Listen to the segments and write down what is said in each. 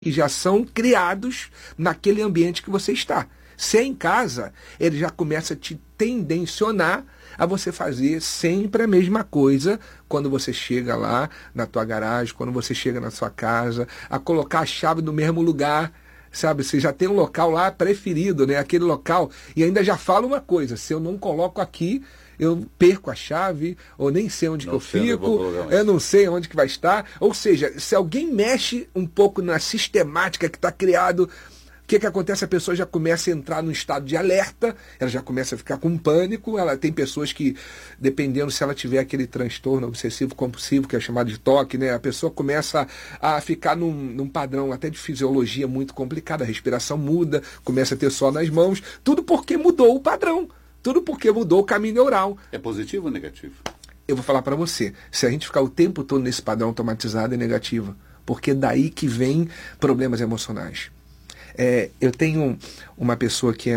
que já são criados naquele ambiente que você está. Se é em casa, ele já começa a te tendencionar a você fazer sempre a mesma coisa quando você chega lá na tua garagem, quando você chega na sua casa, a colocar a chave no mesmo lugar, sabe? Você já tem um local lá preferido, né? Aquele local, e ainda já fala uma coisa: se eu não coloco aqui, eu perco a chave, ou nem sei onde que eu fico, eu não sei onde que vai estar. Ou seja, se alguém mexe um pouco na sistemática que está criado, o que acontece? A pessoa já começa a entrar num estado de alerta, ela já começa a ficar com pânico. Ela tem pessoas que, dependendo se ela tiver aquele transtorno obsessivo compulsivo, que é chamado de TOC, né? A pessoa começa a ficar num padrão até de fisiologia muito complicado, a respiração muda, começa a ter sol nas mãos, tudo porque mudou o padrão, tudo porque mudou o caminho neural. É positivo ou negativo? Eu vou falar para você, se a gente ficar o tempo todo nesse padrão automatizado, é negativo, porque daí que vem problemas emocionais. Eu tenho uma pessoa que é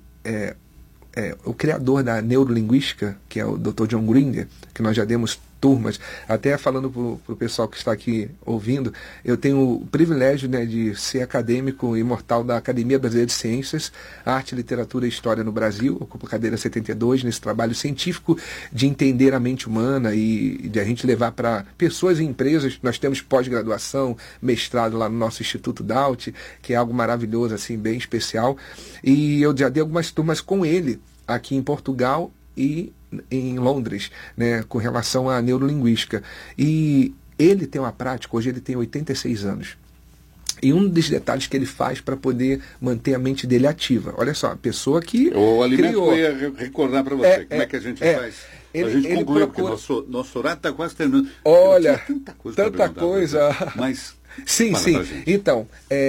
o criador da neurolinguística, que é o Dr. John Grinder, que nós já demos turmas, até falando para o pessoal que está aqui ouvindo, eu tenho o privilégio, né, de ser acadêmico imortal da Academia Brasileira de Ciências, Arte, Literatura e História no Brasil, ocupo a cadeira 72, nesse trabalho científico de entender a mente humana e de a gente levar para pessoas e empresas. Nós temos pós-graduação, mestrado lá no nosso Instituto Daut, que é algo maravilhoso, assim, bem especial, e eu já dei algumas turmas com ele aqui em Portugal e em Londres, né, com relação à neurolinguística. E ele tem uma prática, hoje ele tem 86 anos. E um dos detalhes que ele faz para poder manter a mente dele ativa. Olha só, a pessoa que o alimento criou. Eu ia recordar para você como é que a gente faz. A gente concluiu, procura... porque nosso horário está quase terminando. Olha, tanta coisa. Mas sim. Então,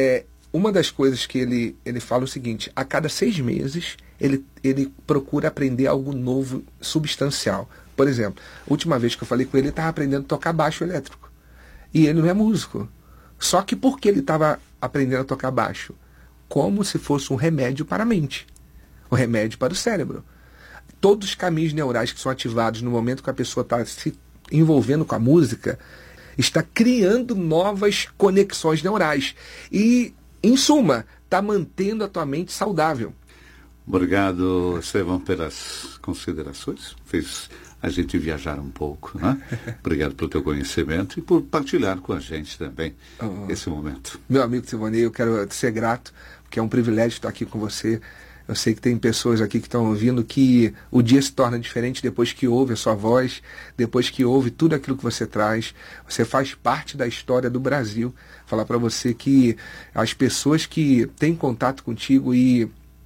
uma das coisas que ele fala é o seguinte: a cada 6 meses ele procura aprender algo novo, substancial. Por exemplo, a última vez que eu falei com ele estava aprendendo a tocar baixo elétrico. E ele não é músico. Só que por que ele estava aprendendo a tocar baixo? Como se fosse um remédio para a mente. Um remédio para o cérebro. Todos os caminhos neurais que são ativados no momento que a pessoa está se envolvendo com a música, está criando novas conexões neurais. E, em suma, está mantendo a tua mente saudável. Obrigado, Estevão, pelas considerações. Fez a gente viajar um pouco, né? Obrigado pelo teu conhecimento e por partilhar com a gente também esse momento. Meu amigo Silvanei, eu quero ser grato, porque é um privilégio estar aqui com você. Eu sei que tem pessoas aqui que estão ouvindo que o dia se torna diferente depois que ouve a sua voz, depois que ouve tudo aquilo que você traz. Você faz parte da história do Brasil. Falar para você que as pessoas que têm contato contigo, e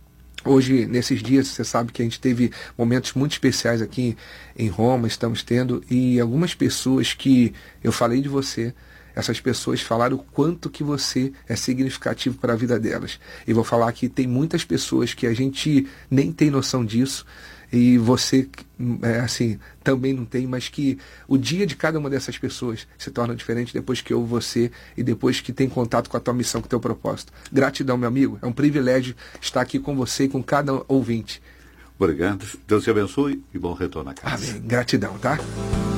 hoje, nesses dias, você sabe que a gente teve momentos muito especiais aqui em Roma, estamos tendo, e algumas pessoas que eu falei de você, essas pessoas falaram o quanto que você é significativo para a vida delas. E vou falar que tem muitas pessoas que a gente nem tem noção disso, e você, assim, também não tem, mas que o dia de cada uma dessas pessoas se torna diferente depois que ouve você e depois que tem contato com a tua missão, com o teu propósito. Gratidão, meu amigo. É um privilégio estar aqui com você e com cada ouvinte. Obrigado. Deus te abençoe e bom retorno à casa. Amém. Gratidão, tá?